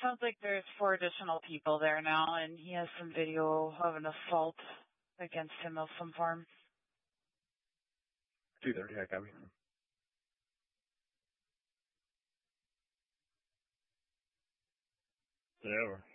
Sounds like there's 4 additional people there now, and he has some video of an assault against him of some form. 2:30, I copy. Yeah,